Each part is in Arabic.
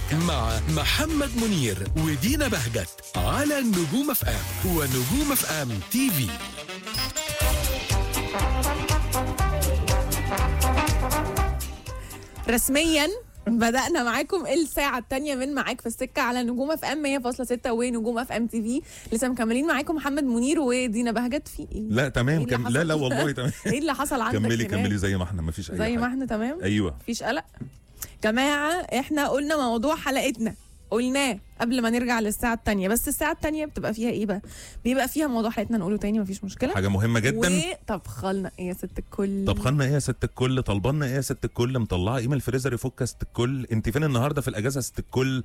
مع محمد منير ودينا بهجت على نجوم اف ام ونجوم اف ام تي في. رسميا بدأنا معاكم الساعة الثانية من معاك في السكة على نجوم اف ام 100.6 ونجوم اف ام تي في. لسه مكملين معاكم محمد منير ودينا بهجت. في ايه؟ لا تمام إيه لا والله تمام. ايه اللي حصل عندك؟ كملي زي ما احنا، مفيش اي زي حاجة. ما احنا تمام. ايوه مفيش قلق. جماعة احنا قلنا موضوع حلقتنا، قلناه قبل ما نرجع للساعة الثانية، بس الساعة الثانية بتبقى فيها ايه بقى؟ بيبقى فيها موضوع حلقتنا نقوله تاني، مفيش مشكلة. حاجة مهمة جدا. وطبخلنا ايه يا ست الكل؟ طبخنا ايه يا ست الكل؟ طلبنا ايه يا ست الكل؟ مطلعه ايه من الفريزر يفك يا ست الكل؟ انت فين النهارده في الاجازة يا ست الكل؟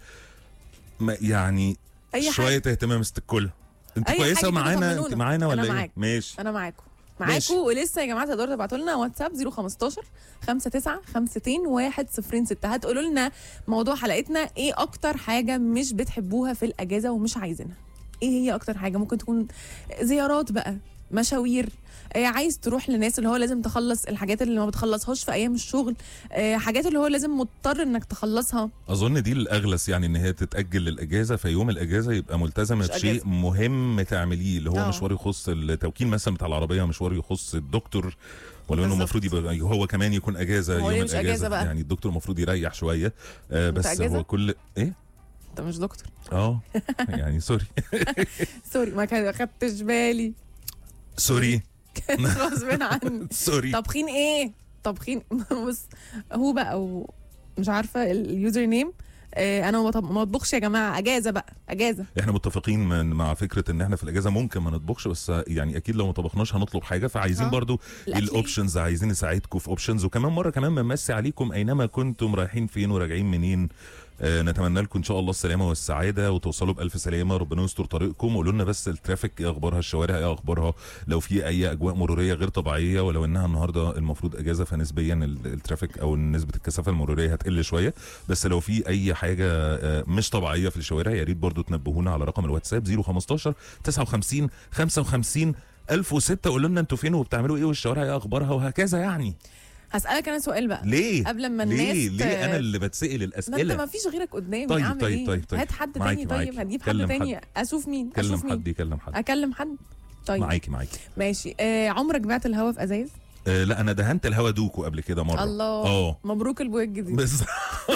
يعني أي شوية اهتمام يا ست الكل. انت أي كويسة حاجة كده معانا؟ طمنونا. انت معانا ولا أنا ايه؟ معاك. ماشي انا معاكم ماشي. ولسه يا جماعه تقدروا تبعتوا لنا واتساب 015 59 52 106. هتقولوا لنا موضوع حلقتنا ايه اكتر حاجه مش بتحبوها في الاجازه ومش عايزينها. ايه هي اكتر حاجه؟ ممكن تكون زيارات بقى، مشاوير، عايز تروح لناس اللي هو لازم تخلص الحاجات اللي ما بتخلصهاش في ايام الشغل، حاجات اللي هو لازم مضطر انك تخلصها. اظن دي الاغلس، يعني ان هي تتاجل للاجازه، في يوم الاجازه يبقى ملتزمه بشيء مهم تعمليه، اللي هو مشوار يخص التوكيل مثلا بتاع العربيه، مشوار يخص الدكتور، ولو انه المفروض يبقى هو كمان يكون اجازه يوم الاجازه بقى. يعني الدكتور المفروض يريح شويه. بس هو كل ايه؟ انت مش دكتور. يعني سوري. سوري ما خدتش بالي. سوري غصب عني. سوري. طابخين ايه؟ طابخين بص، هو بقى مش عارفه اليوزر نيم. انا ما بطبخش يا جماعه، اجازه بقى، اجازه. احنا متفقين مع فكره ان احنا في الاجازه ممكن ما نطبخش، بس يعني اكيد لو ما طبخناش هنطلب حاجه، فعايزين برضو الاوبشنز، عايزين نساعدكم في اوبشنز. وكمان مره كمان بنمسي عليكم اينما كنتم، رايحين فين وراجعين منين. نتمنى لكم ان شاء الله السلامه والسعاده وتوصلوا بالف سلامه، ربنا يستر طريقكم. قولوا لنا بس الترافيك ايه اخبارها، الشوارع ايه اخبارها، لو في اي اجواء مروريه غير طبيعيه، ولو انها النهارده المفروض اجازه فنسبيا الترافيك او نسبه الكثافه المروريه هتقل شويه. بس لو في اي حاجه مش طبيعيه في الشوارع يا ريت برضو تنبهونا على رقم الواتساب 015 59 55 1006. قولوا لنا انتوا فين وبتعملوا ايه والشوارع ايه اخبارها وهكذا. يعني هسألك انا سؤال بقى. ليه؟ قبل ما الناس ليه انا اللي بتسأل الاسئله؟ ما انت ما فيش غيرك قدامي. طيب اعمل طيب ايه؟ طيب هات حد تاني. طيب هتجيب حد تاني. اشوف مين؟ كلم حد يكلم حد. اكلم حد. طيب معاكي ماشي. عمرك بعت الهوا في ازاز؟ لا انا دهنت الهوا دوكو قبل كده مره. الله. مبروك البويه الجديد. بس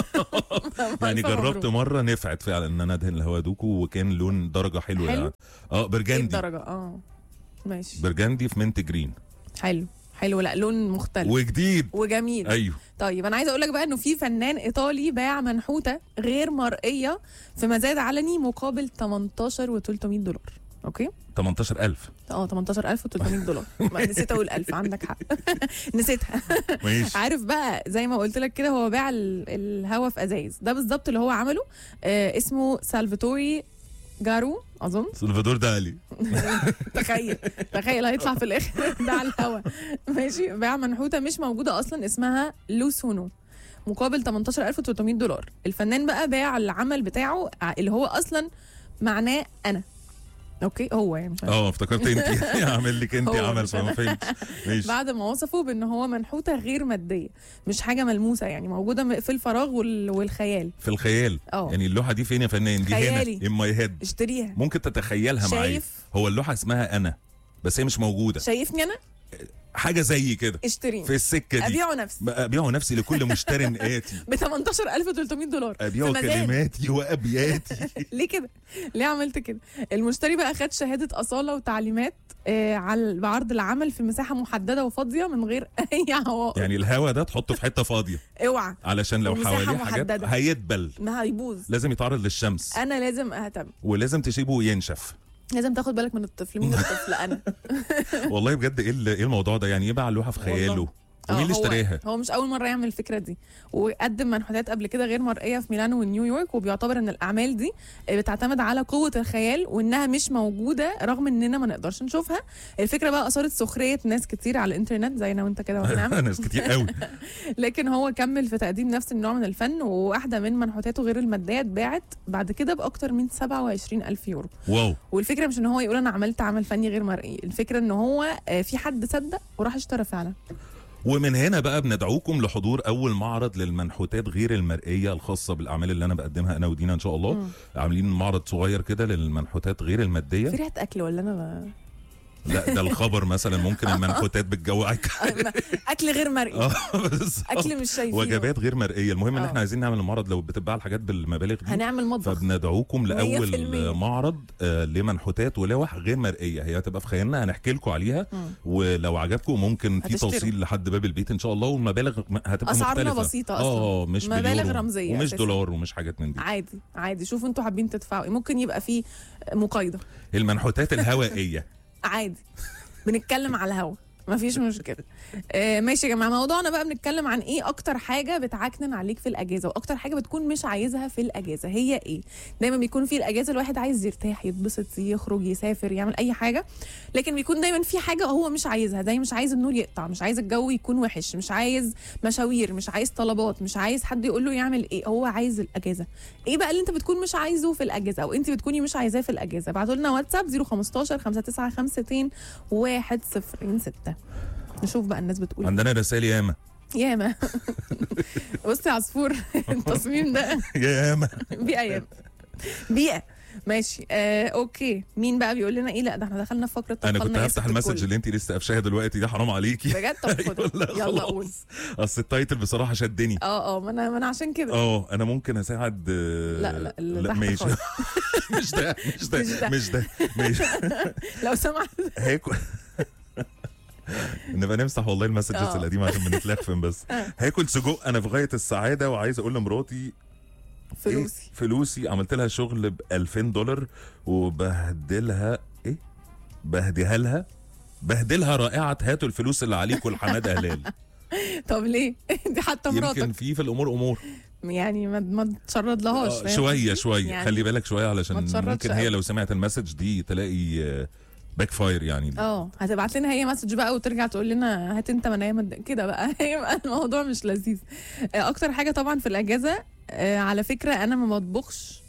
يعني جربت مره، نفعت فعلا ان انا ادهن الهوا دوكو، وكان لون درجه حلوه يعني. برجندي. ايه الدرجه؟ ماشي. برجندي في منت جرين. حلو. لا لون مختلف وجديد وجميل. ايوه. طيب انا عايزه اقول لك بقى انه في فنان ايطالي باع منحوته غير مرئيه في مزاد علني مقابل $18,300. اوكي 18,000. 18,300 دولار. نسيت اقول 1000. عندك حق. نسيتها. ماشي. عارف بقى زي ما قلت لك كده، هو باع الهوا في ازايز. ده بالظبط اللي هو عمله. اسمه سالفاتوري جارو اظن. سلفادور دالي. تخيل هيطلع في الاخر ده على الهوا. ماشي. باع منحوته مش موجوده اصلا، اسمها لوسونو، مقابل $18,300. الفنان بقى باع العمل بتاعه اللي هو اصلا معناه انا. اوكي هو يعني مش افتكرت انت اعمل لك انت عمل، فما فهمتش. ماشي. بعد ما وصفه بان هو منحوته غير ماديه، مش حاجه ملموسه، يعني موجوده في الفراغ والخيال. في الخيال. يعني اللوحه دي فين يا فنان؟ دي خيالي. هنا ان ماي هيد. اشتريها. ممكن تتخيلها معايا. هو اللوحه اسمها انا، بس هي مش موجوده. شايفني انا حاجه زي كده. اشتريني في السكه دي. ابيعه نفسي لكل مشتري آتي ب $18,300. ابيعه كلماتي وابياتي. ليه كده؟ ليه عملت كده؟ المشتري بقى خد شهاده اصاله وتعليمات بعرض العمل في مساحه محدده وفاضيه من غير اي عوائق. يعني الهوا ده تحطه في حته فاضيه اوعى، علشان لو حواليه حاجات هيدبل، ما هيبوظ. لازم يتعرض للشمس. انا لازم اهتم، ولازم تسيبه ينشف. لازم تاخد بالك من الطفل. مين الطفل؟ انا. والله بجد ايه الموضوع ده؟ يعني يبقى اللوحه في خياله. ومين اللي اشتراها؟ هو مش اول مره يعمل الفكره دي، وقدم منحوتات قبل كده غير مرئيه في ميلانو ونيويورك، وبيعتبر ان الاعمال دي بتعتمد على قوه الخيال وانها مش موجوده رغم اننا ما نقدرش نشوفها. الفكره بقى اثارت سخريه ناس كتير على الانترنت زي انا وانت كده وهنعمل. ناس كتير قوي. لكن هو كمل في تقديم نفس النوع من الفن، وواحده من منحوتاته غير الماديه اتباعت بعد كده باكتر من 27,000 يورو. واو. والفكره مش ان هو يقول انا عملت عمل فني غير مرئي، الفكره ان هو في حد صدق وراح اشترى فعلا. ومن هنا بقى بندعوكم لحضور اول معرض للمنحوتات غير المرئيه الخاصه بالاعمال اللي انا بقدمها انا ودينا ان شاء الله. عاملين معرض صغير كده للمنحوتات غير الماديه. في ريحه اكل ولا لا ده الخبر مثلا ممكن المنحوتات بتجوعك. اكل غير مرئي. اكل مش شايفينه. وجبات غير مرئيه. المهم ان احنا عايزين نعمل المعرض لو بتتباع الحاجات بالمبالغ دي هنعمل مطبخ. فبندعوكم لاول معرض لمنحوتات ولوح غير مرئيه. هي هتبقى في خيالنا هنحكي لكم عليها. ولو عجبكم ممكن في توصيل لحد باب البيت ان شاء الله. والمبالغ هتبقى اسعارنا مختلفه بسيطه اصلا. مش مبالغ رمزيه ومش دولار ومش حاجات من دي. عادي شوفوا انتوا حابين تدفعوا ايه. ممكن يبقى في مقايضه. المنحوتات الهوائيه عادي بنتكلم على الهوا مفيش مشكله. ماشي يا جماعه. موضوعنا بقى بنتكلم عن ايه اكتر حاجه بتعكنن عليك في الاجازه واكتر حاجه بتكون مش عايزها في الاجازه هي ايه. دايما بيكون في الاجازه الواحد عايز يرتاح يتبسط يخرج يسافر يعمل اي حاجه لكن بيكون دايما في حاجه هو مش عايزها. زي مش عايز النور يقطع مش عايز الجو يكون وحش مش عايز مشاوير مش عايز طلبات مش عايز حد يقول له يعمل ايه. هو عايز الاجازه. ايه بقى اللي انت بتكون مش عايزه في الاجازه او انت بتكوني مش عايزاه في الاجازه؟ ابعتوا لنا واتساب 015 5952 106. نشوف بقى الناس بتقول. عندنا رسائل ياما بصي عصفور التصميم ده ياما بيئة ماشي. اوكي مين بقى بيقول لنا ايه؟ لا ده احنا دخلنا في فقره. انا كنت هفتح المسج اللي انت لسه قافشاها دلوقتي ده حرام عليكي بجد. طب خد يلا قول. اصل التايتل بصراحه شدني. ما انا عشان كده انا ممكن اساعد. لا ماشي. مش ده لو سمحت نبقى نمسح والله المسجز القديمه عشان بنتلخفن بس. هاكل سجق انا في غايه السعاده وعايز اقول لمراتي فلوسي عملت لها شغل ب$2000 وبهدلها بهدلها رائعه. هاتوا الفلوس اللي عليكم لحماده هلال. طب ليه؟ دي حتى مراتك. يمكن في الامور امور يعني ما تشرد لهاش. شويه يعني خلي بالك شويه علشان ممكن هي لو سمعت المسج دي تلاقي باك فاير يعني. هتبعت لنا هي مسج بقى وترجع تقول لنا هات انت منايا كده بقى. هيبقى الموضوع مش لذيذ. اكتر حاجه طبعا في الاجازه على فكره انا ما بطبخش.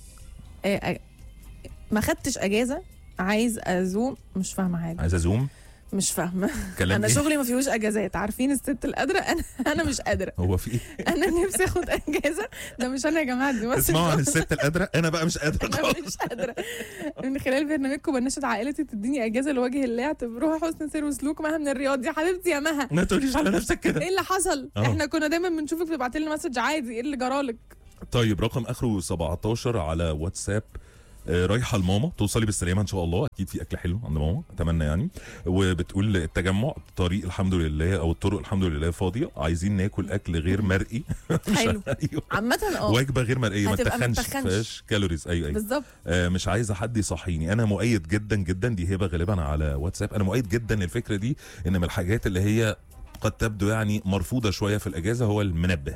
ما خدتش اجازه عايز ازوم. مش فاهمه حاجه. عايز ازوم مش فاهمه. انا شغلي ما فيهوش اجازات. عارفين الست القادره. انا مش قادره. هو في ايه؟ انا نفسي اخد اجازه. ده مش انا يا جماعه. دي اسمعوا عن الست القادره. انا بقى مش قادره. انا مش قادره. من خلال برنامجكم بنشد عائلتي تديني اجازه لوجه الله. اعتبروها حسن سير وسلوك مها من الرياض. يا حبيبتي يا مها ما تقوليش على نفسك كده. ايه اللي حصل؟ احنا كنا دايما بنشوفك بتبعتي لنا مسج عادي. ايه اللي جرالك؟ طيب رقم اخره 17 على واتساب. رايحه لماما توصلي بالسلامه ان شاء الله. اكيد في اكل حلو عند ماما اتمنى يعني. وبتقول التجمع طريق الحمد لله او الطرق الحمد لله فاضيه. عايزين ناكل اكل غير مرئي. حلو عامه. وجبه غير مرئيه ما تخنش فيهاش كالوريز. ايوه بالظبط. مش عايزه حد يصحيني. انا مؤيد جدا جدا. دي هبه غالبا على واتساب. انا مؤيد جدا الفكره دي. ان من الحاجات اللي هي قد تبدو يعني مرفوضه شويه في الاجازه هو المنبه.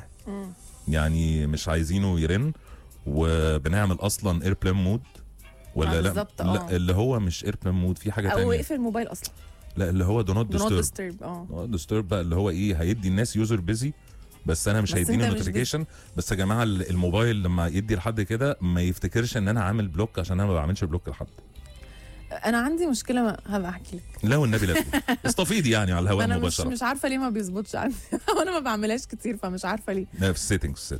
يعني مش عايزينه يرن. وبنعمل اصلا ايربلان مود ولا لا اللي هو مش ايربلان مود في حاجه تانية. او اقفل الموبايل اصلا. لا اللي هو دو نوت ديسترب. ديسترب بقى اللي هو ايه هيدي الناس يوزر بيزي بس انا مش هيديني نوتيفيكيشن. بس يا جماعه الموبايل لما يدي لحد كده ما يفتكرش ان انا عامل بلوك عشان انا ما بعملش بلوك لحد. انا عندي مشكله هبقى احكي لك. لا والنبي لا استفيدي يعني على الهواء مباشره. مش عارفه ليه ما بيظبطش عندي. وانا ما بعملهاش كتير فمش عارفه ليه. لا في السيتنجز.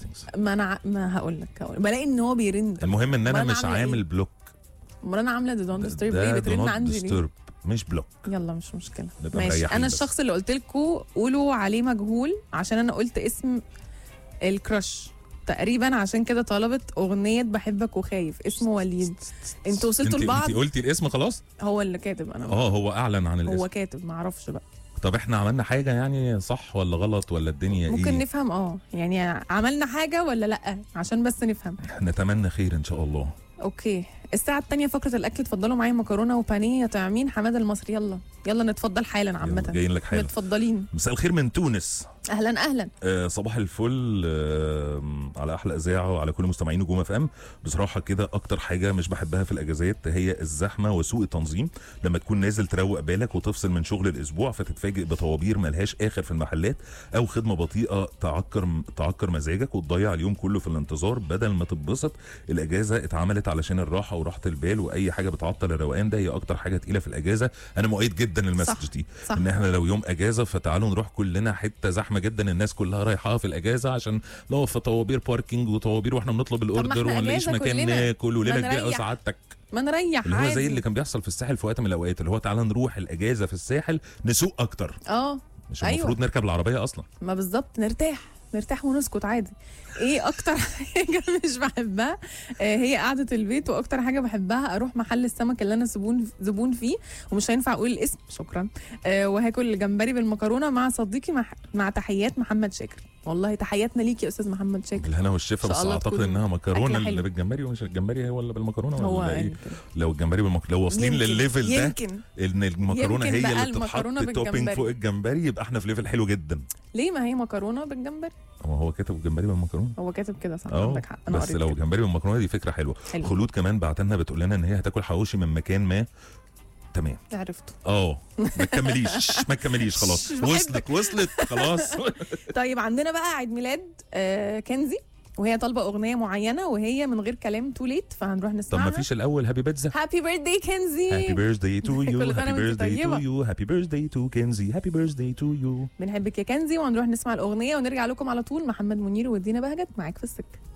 ما هقول لك بلاقي ان هو بيرن. المهم ان انا مش عامل بلوك. امال انا عامله دو نوت ديسترب ليه؟ بترن عندي ليه؟ مش بلوك. يلا مش مشكله ماشي. انا الشخص اللي قلت لكم قولوا عليه مجهول عشان انا قلت اسم الكراش تقريبا عشان كده طلبت اغنيه بحبك وخايف. اسمه وليد. انتوا وصلتوا لبعض. انت قلتي الاسم خلاص. هو اللي كاتب. انا هو اعلن عن الاسم. هو كاتب ما اعرفش بقى. طب احنا عملنا حاجه يعني صح ولا غلط ولا الدنيا ممكن ايه؟ نفهم يعني عملنا حاجه ولا لا عشان بس نفهم. نتمنى خير ان شاء الله. اوكي الساعه الثانيه فقره الاكل. اتفضلوا معايا مكرونه وبانيه يا طعمين حماده المصري. يلا نتفضل حالا. عامه جايين لك حالا. متفضلين. مساء الخير من تونس. اهلا صباح الفل على احلى اذاعه وعلى كل مستمعين نجوم اف ام. بصراحه كده اكتر حاجه مش بحبها في الاجازات هي الزحمه وسوء التنظيم. لما تكون نازل تروق بالك وتفصل من شغل الاسبوع فتتفاجئ بطوابير ملهاش اخر في المحلات او خدمه بطيئه تعكر مزاجك وتضيع اليوم كله في الانتظار بدل ما تتبسط. الاجازه اتعملت علشان الراحه وراحه البال، واي حاجه بتعطل الروقان ده هي اكتر حاجه تقيله في الاجازه. انا مؤيد جدا المسج دي، صح. ان احنا لو يوم اجازه فتعالوا نروح كلنا حته زحمه جدا الناس كلها رايحه في الاجازه، عشان نقف في طوابير باركينج وطوابير واحنا بنطلب الاوردر إحنا وما نلاقيش أجازة مكان كلنا. ناكل وليله ما كبيره نريح. سعادتك. ما نريح اللي هو عادي. زي اللي كان بيحصل في الساحل في وقت من الاوقات، اللي هو تعالى نروح الاجازه في الساحل نسوق اكتر، مش أيوة. المفروض نركب العربيه اصلا. ما بالظبط، نرتاح ونسكت عادي. ايه اكتر حاجه مش بحبها؟ هي قعده البيت. واكتر حاجه بحبها اروح محل السمك اللي انا زبون فيه، ومش هينفع اقول الاسم، شكرا. وهاكل جمبري بالمكرونه مع صديقي مع تحيات محمد شاكر. والله تحياتنا ليك يا استاذ محمد شاكر. بالهنا والشفا. بس اعتقد انها مكرونه اللي حلو. بالجمبري، ومش الجمبري هو اللي بالمكرونه هو ولا يعني ايه؟ لو الجمبري لو واصلين للليفل ده ان المكرونه يمكن هي بقى اللي بتتحط المكرونة توبينج بالجمبري. فوق الجمبري، يبقى احنا في ليفل حلو جدا. ليه؟ ما هي مكرونه بالجمبري. هو كاتب الجمبري بالمكرونه. هو كاتب كده صح، عندك حق. انا بس قريت لو كده. جمبري بالمكرونه دي فكره حلوه. حلو. خلود كمان بعت لنا بتقول لنا ان هي هتاكل حواوشي من مكان ما. تمام، عرفته. ما تكمليش خلاص. وصلت خلاص. طيب عندنا بقى عيد ميلاد كنزي، وهي طالبه اغنيه معينه وهي من غير كلام تو ليت، فهنروح طب نسمعها. ما فيش الاول هابي بيتزا؟ هابي بيرثداي كنزي. هابي بيرثداي تو يو. كل سنة هابي وانت بيرثداي تو طيبة. يو. هابي بيرثداي تو كنزي. هابي بيرثداي تو يو. بنحبك يا كنزي، وهنروح نسمع الاغنيه ونرجع لكم على طول. محمد منير ودينا بهجت معاك في السكه.